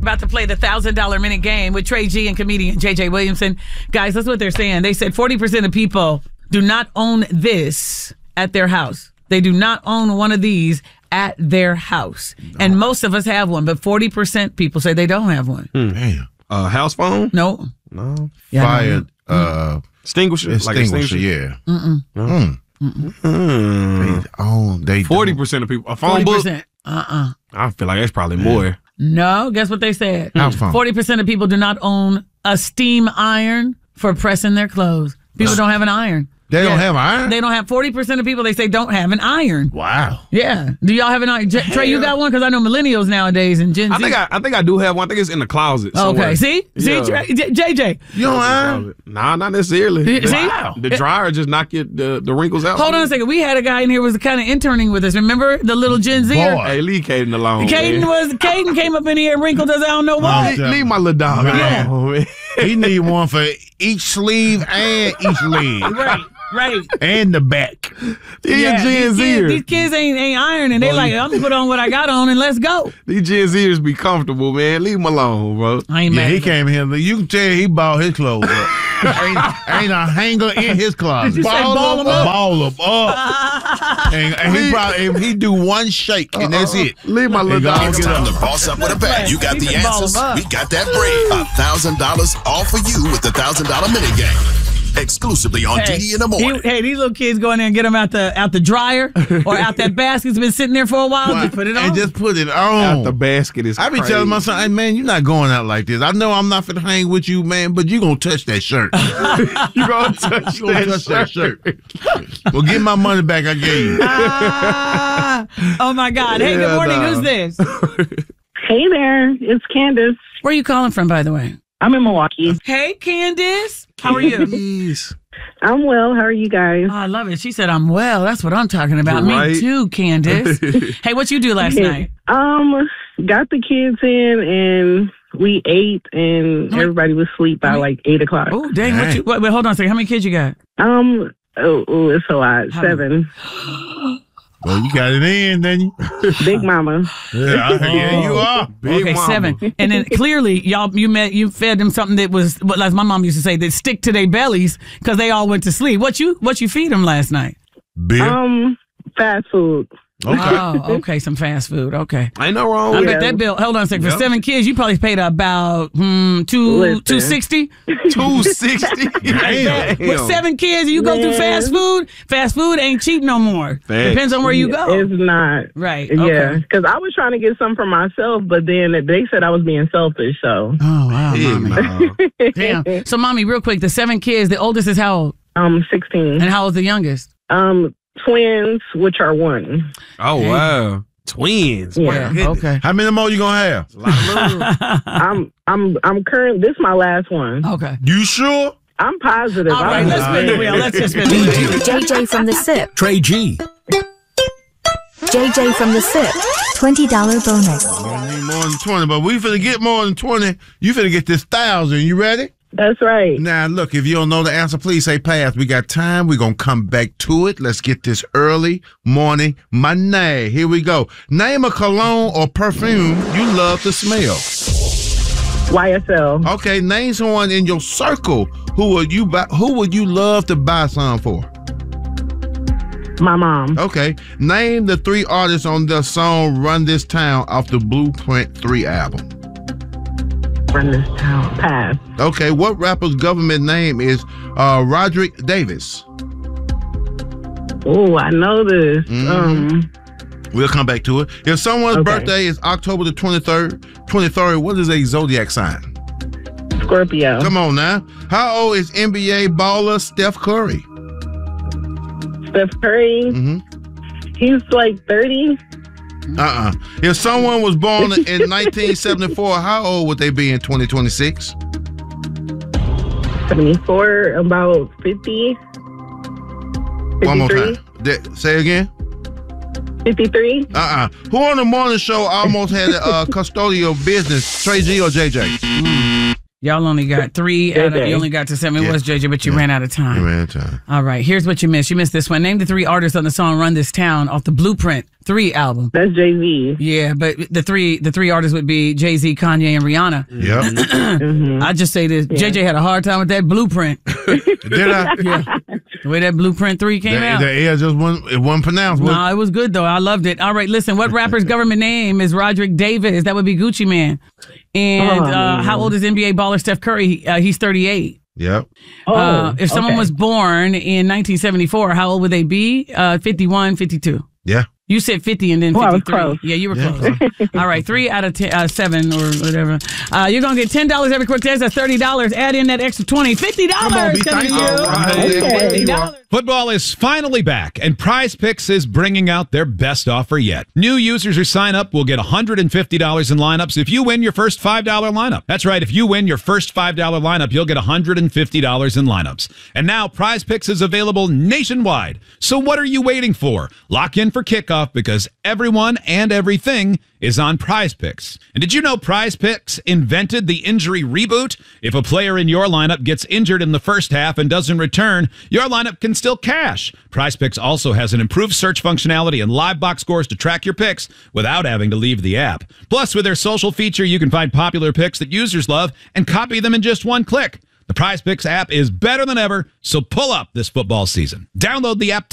about to play the $1,000 minute game with Trey G and comedian JJ Williamson. Guys, that's what they're saying. They said 40% of people do not own this at their house. They do not own one of these at their house. No. And most of us have one, but 40% people say they don't have one. Damn. House phone? No. Yeah, fire extinguisher? Extinguisher, yeah. They 40% of people. A phone 40%. book? I feel like that's probably more. No, guess what they said? House phone. 40% of people do not own a steam iron for pressing their clothes. People don't have an iron. They don't have iron? They don't have 40% of people they say don't have an iron. Wow. Yeah. Do y'all have an iron? Trey, you got one? Because I know millennials nowadays and Gen Z. I think I do have one. I think it's in the closet somewhere. Okay. See? Yeah. Trey, JJ. You don't iron? Nah, not necessarily. See? Wow. The dryer just knock the wrinkles out. Hold on a second. We had a guy in here who was kind of interning with us. Remember the little Gen Z? Hey, leave Caden alone. Caden came up in here and wrinkled us. I don't know why. Leave my little dog alone. Man. He need one for each sleeve and each leg. Right. And the back. These kids ain't ironing. They like, I'm gonna put on what I got on and let's go. These Gen Zers be comfortable, man. Leave them alone, bro. I ain't mad. He came here. You can tell he balled his clothes up. ain't a hanger in his closet. Did you say ball them up? Ball them up. and he do one shake and that's it. Leave my little dog. It's time to boss up with a bag. You got the answers. We got that bread. $1,000 all for you with the $1,000 minigame. Exclusively on DD in the morning. These little kids go in there and get them out the dryer or out that basket that's been sitting there for a while. Just put it on. And just put it on. Out the basket is I be crazy. telling my son, hey, man, you're not going out like this. I know I'm not finna hang with you, man, but you gonna touch that shirt. You gonna touch that shirt. Well, get my money back I gave you. Oh, my God. Hey, good morning. Who's this? Hey there. It's Candace. Where are you calling from, by the way? I'm in Milwaukee. Hey, Candace. How are you? I'm well. How are you guys? Oh, I love it. She said, I'm well. That's what I'm talking about. Right. Me too, Candace. Hey, what you do last night? Got the kids in and we ate and everybody was asleep by like 8 o'clock. Oh, dang. Wait, hold on a second. How many kids you got? It's a lot. 7. Well, you got it in, then you? Big mama. Yeah, you are. Big okay, mama. 7. And then clearly, you fed them something that was, as my mom used to say, that stick to their bellies because they all went to sleep. What you feed them last night? Beer? Fast food. Okay. Oh, okay, some fast food. Okay. Ain't no wrong I with bet that bill, hold on a second, for 7 kids, you probably paid about $260. $260. Damn. With 7 kids, you go through fast food. Fast food ain't cheap no more. Facts. Depends on where you go. It's not. Right. Yeah, Okay. because I was trying to get some for myself, but then they said I was being selfish, so. Oh, wow, Hell mommy. no. Damn. So, mommy, real quick, the 7 kids, the oldest is how old? 16. And how old's the youngest? Twins, which are 1. Oh, wow. Twins. Yeah. Okay. How many more you gonna have? A lot of love. I'm current. This is my last one. Okay. You sure? I'm positive. All right, let's spin the wheel. Let's just spin the wheel. JJ from the SIP. Trey G. JJ from the SIP. $20 bonus. I need more than 20, but we finna get more than 20. You finna get this 1,000. You ready? That's right. Now, look, if you don't know the answer, please say pass. We got time. We're going to come back to it. Let's get this early morning money. Here we go. Name a cologne or perfume you love to smell. YSL. Okay, name someone in your circle who would you love to buy some for? My mom. Okay, name the 3 artists on the song Run This Town off the Blueprint 3 album. Run This Town. Pass. Okay, what rapper's government name is Roderick Davis? Oh, I know this. We'll come back to it. If someone's Okay. birthday is October the 23rd, what is a zodiac sign? Scorpio. Come on now. How old is NBA baller Steph Curry? Steph Curry. Mm-hmm. He's like 30. If someone was born in 1974, how old would they be in 2026? 74. About 50. 53. One more time. Say again. 53. Who on the morning show almost had a custodial business? Trey G or JJ? Y'all only got 3 out of, you only got to 7. It was JJ, but you ran out of time. You ran out of time. All right, here's what you missed. You missed this one. Name the 3 artists on the song Run This Town off the Blueprint 3 album. That's Jay-Z. Yeah, but the three artists would be Jay-Z, Kanye, and Rihanna. Yep. I just say this. JJ had a hard time with that Blueprint. Did I? Yeah. The way that Blueprint 3 came out. The air just wasn't pronounced. No, it was good, though. I loved it. All right, listen. What rapper's government name is Roderick Davis? That would be Gucci Man. And how old is NBA baller Steph Curry? He's 38. Yep. If someone was born in 1974, how old would they be? 51, 52. Yeah. You said 50 and then 53. I was close. Yeah, you were close. All right, 3 out of 10, 7 or whatever. You're going to get $10 every quick test. That's $30. Add in that extra $20. $50 coming to you. $50. Football is finally back, and Prize Picks is bringing out their best offer yet. New users who sign up will get $150 in lineups if you win your first $5 lineup. That's right, if you win your first $5 lineup, you'll get $150 in lineups. And now Prize Picks is available nationwide. So what are you waiting for? Lock in for kickoff because everyone and everything is on Prize Picks. And did you know Prize Picks invented the injury reboot? If a player in your lineup gets injured in the first half and doesn't return, your lineup can still cash. Prize Picks also has an improved search functionality and live box scores to track your picks without having to leave the app. Plus, with their social feature, you can find popular picks that users love and copy them in just one click. The Prize Picks app is better than ever, so pull up this football season. Download the app